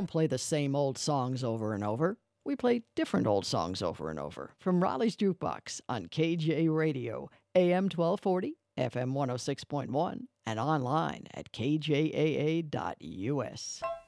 play the same old songs over and over. We play different old songs over and over from Raleigh's Jukebox on KJ Radio, AM 1240, FM 106.1, and online at kjaa.us.